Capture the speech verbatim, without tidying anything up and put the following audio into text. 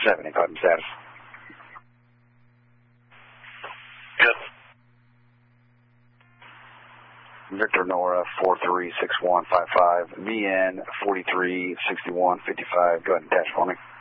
seventy, go ahead and status. Good. Victor Nora, four three six one five five, V N, forty-three sixty-one fifty-five, go ahead and dash for me.